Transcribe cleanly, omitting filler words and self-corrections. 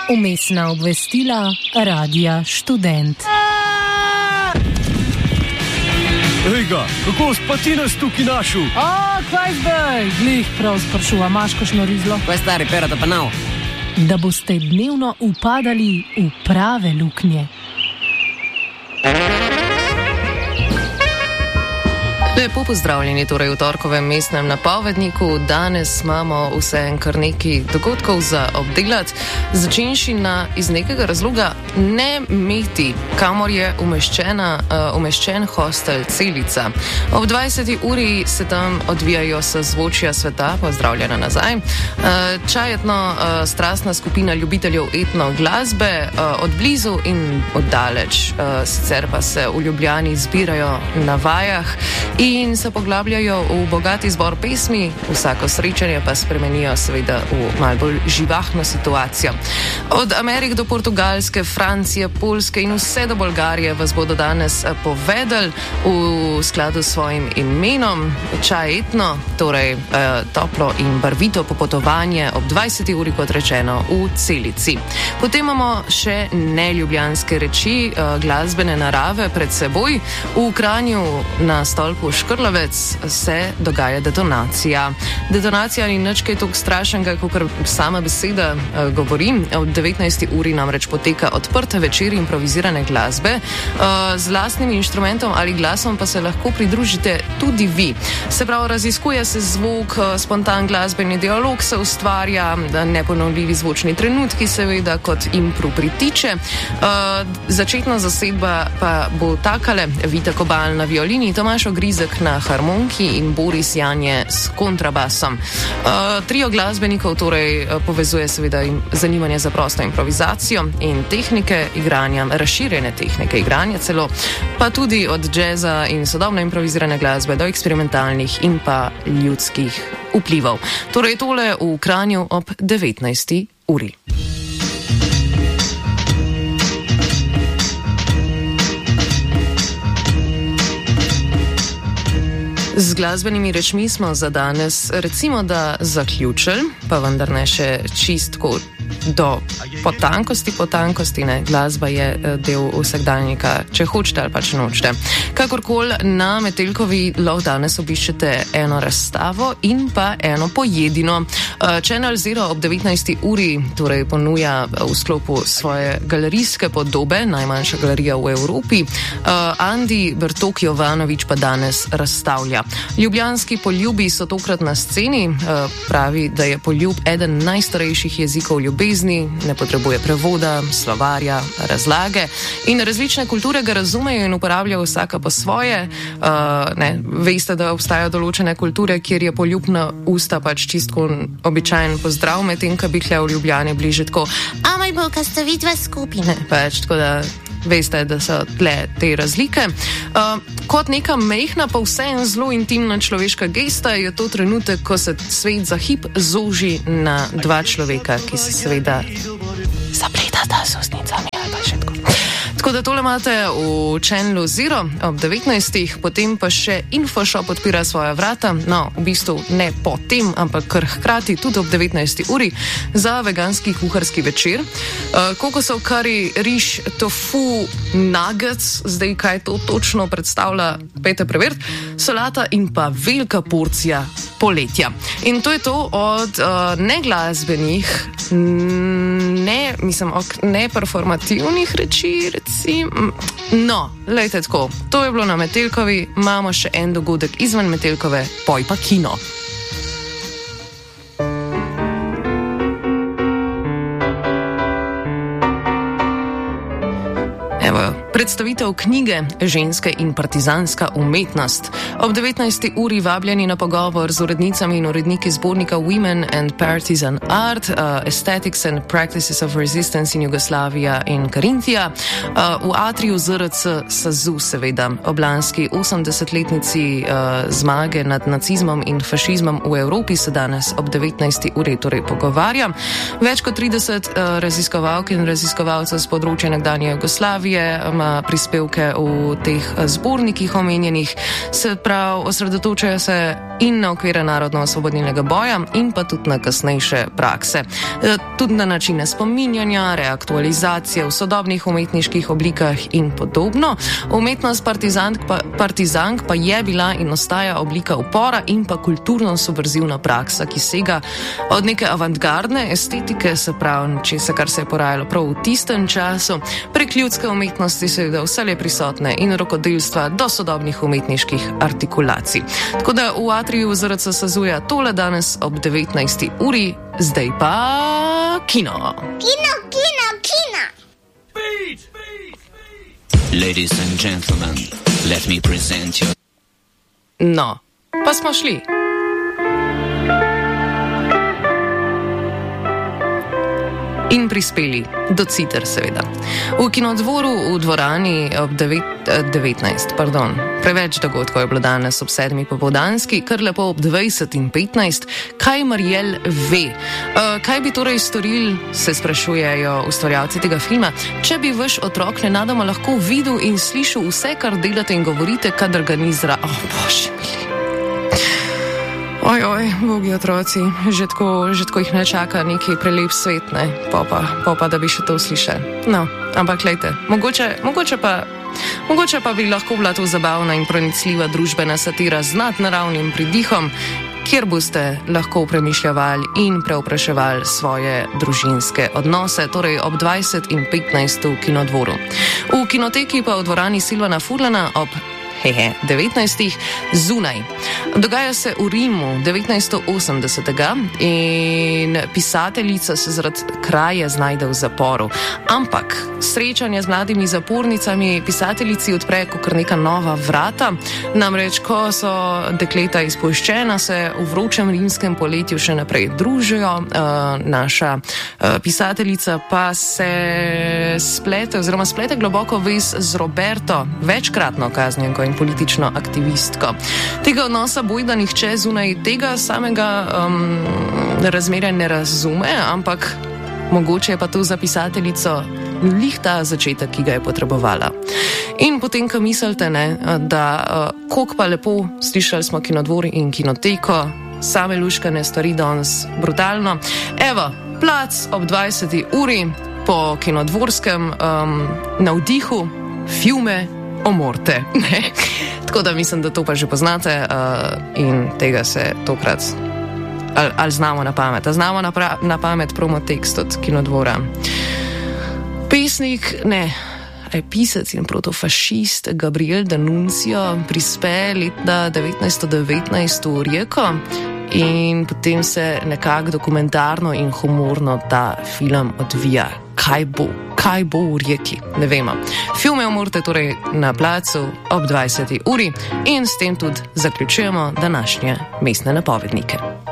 Vmesna obvestila Radia Študent. Ejga, kako spati nas tukaj našel? Kaj zdaj? Glih prav sprašuva, imaš kakšno rizlo? Kaj stari, perata pa nav? Da boste dnevno upadali v prave luknje. Lepo pozdravljeni torej v torkovem mestnem napovedniku. Danes imamo vseeno kar nekaj dogodkov za obdelati, začenši na iz nekega razloga ne meti, kamor je umeščen hostel Celica. Ob 20. uri se tam odvijajo sozvočja sveta, pozdravljena nazaj. Čajetno strastna skupina ljubiteljev etno glasbe od blizu in od daleč. Sicer pa se v Ljubljani zbirajo na vajah in se poglabljajo v bogat izbor pesmi, vsako srečanje pa spremenijo seveda v malo bolj živahno situacijo. Od Amerik do Portugalske, Francije, Poljske in vse do Bolgarije vas bodo danes povedali v skladu s svojim imenom. Čaj etno, torej toplo in barvito popotovanje ob 20. uri, kot rečeno, v Celici. Potem imamo še neljubljanske reči, glasbene narave pred seboj. V Kranju na stolpu Škrlovec se dogaja detonacija. Detonacija ni nič kaj toliko strašnega, kot sama beseda govori. Od 19. uri namreč poteka odprta večer improvizirane glasbe. Z lastnim inštrumentom ali glasom pa se lahko pridružite tudi vi. Se pravi, raziskuje se zvok, spontan glasbeni dialog se ustvarja, neponovljivi zvočni trenutki seveda kot impro pritiče. Začetna zasedba pa bo takale: Vita Kobal na violini, Tomaž Ogrizek na harmoniki in Boris Janje s kontrabasom. Trio glasbenikov torej povezuje seveda zanimanje za prosto improvizacijo in tehnike igranja, razširjene tehnike igranja celo, pa tudi od džeza in sodobne improvizirane glasbe do eksperimentalnih in pa ljudskih vplivov. Torej tole v Kranju ob 19. uri. Z glasbenimi rečmi smo za danes recimo da zaključili, pa vendar ne še čistko do potankosti, ne, glasba je del vsakdanjika, če hočete ali pa če nočete. Kakorkoli, na Metelkovi lahko danes obiščete eno razstavo in pa eno pojedino. Channel Zero ob 19. uri torej ponuja v sklopu svoje galerijske podobe, najmanjša galerija v Evropi. Andi Bertok Jovanovič pa danes razstavlja. Ljubljanski poljubi so tokrat na sceni. Pravi, da je poljub eden najstarejših jezikov ljubezni, ne potrebuje prevoda, slovarja, razlage in različne kulture ga razumejo in uporabljajo vsaka po svoje. Veste, da obstajajo določene kulture, kjer je poljub na usta pač čistko običajen pozdrav, medtem ko bi tle v Ljubljani bliže tako: "Amaj bo, ka ste vidva skupine." Pač tako da veste, da so tle te razlike. Kot neka mehna, pa vseeno zelo intimna človeška gesta je to trenutek, ko se svet za hip zoži na dva človeka, ki se seveda zapletata s ustnicami ali pa še tako. Tako da tole imate v Channelu Zero ob 19. Potem pa še Infoshop odpira svoja vrata, no, v bistvu ne potem, ampak kar hkrati tudi ob 19. uri za veganski kuharski večer. Kokosov kari, riž, tofu, nuggets, zdaj kaj to točno predstavlja, pejte preveriti, solata in pa velika porcija poletja. In to je to od neglasbenih, neperformativnih reči, no, lejte tako, to je bilo na Metelkovi, imamo še en dogodek izven Metelkove, poj pa kino. Predstavitev knjige Ženske in partizanska umetnost. Ob 19. uri vabljeni na pogovor z urednicami in uredniki zbornika Women and Partisan Art, Aesthetics and Practices of Resistance in Jugoslavia in Carinthia. V atriju ZRC SAZU seveda, ob lanski 80-letnici zmage nad nacizmom in fašizmom v Evropi se danes ob 19. uri torej pogovarja. Več kot 30 raziskovalk in raziskovalcev z področja nekdanje Jugoslavije, prispevke v teh zbornikih omenjenih, se pravi, osredotočajo se in na okvire narodno-osvobodilnega boja in pa tudi na kasnejše prakse. Tudi na načine spominjanja, reaktualizacije v sodobnih umetniških oblikah in podobno. Umetnost partizank pa je bila in ostaja oblika upora in pa kulturno-subverzivna praksa, ki sega od neke avantgardne estetike, se pravi, česa, kar se je porajalo prav v tistem času, prek ljudske umetnosti seveda vselej prisotne in rokodelstva do sodobnih umetniških artikulacij. Tako da v atriju ZRC SAZU-ja tole danes ob 19. uri, zdaj pa kino. Ladies and gentlemen, let me present you. No, pa smo šli. In prispeli do Citer, seveda. V kinodvoru v dvorani ob 19, preveč dogodkov je bilo danes ob 7. popoldanski, kar lepo ob 20:15. Kaj Marjel ve? Kaj bi torej storili, se sprašujejo ustvarjalci tega filma, če bi vaš otrok nenadoma lahko videl in slišal vse, kar delate in govorite, kadar ga ni zraven? Bože mili. Oj, bogi otroci, že tako jih ne čaka neki prelep svet, ne, pa da bi še to slišali. No, ampak glejte, mogoče pa bi lahko bila to zabavna in pronicljiva družbena satira z nadnaravnim pridihom, kjer boste lahko premišljavali in preopraševali svoje družinske odnose, torej ob 20:15 v kinodvoru. V kinoteki pa v dvorani Silvana Furlana ob 19. zunaj. Dogaja se v Rimu 1980. in pisateljica se zaradi kraje znajde v zaporu. Ampak srečanje z mladimi zapornicami pisateljici odpre kot neka nova vrata. Namreč, ko so dekleta izpuščena, se v vročem rimskem poletju še naprej družijo. Naša pisateljica pa se splete globoko vez z Roberto, večkratno kaznjenko in politično aktivistko. Tega odnosa bojda nihče zunaj tega samega razmerja ne razume, ampak mogoče je pa to za pisateljico lih ta začetek, ki ga je potrebovala. In potem, ko mislite, ne, da koliko pa lepo, slišali smo kinodvor in kinoteko, same luškane stvari danes brutalno. Evo, plac ob 20. uri po kinodvorskem navdihu, filme o morte. Tako da mislim, da to pa že poznate in tega se tokrat ali znamo na pamet. Znamo na pamet promotekst od kinodvora. Pisec in protofašist Gabriel D'Annunzio prispe leta 1919 v Rijeko in potem se nekako dokumentarno in humorno ta film odvija. Kaj bo v Rijeki? Ne vemo. Filme o morte torej na placu ob 20. uri in s tem tudi zaključujemo današnje mestne napovednike.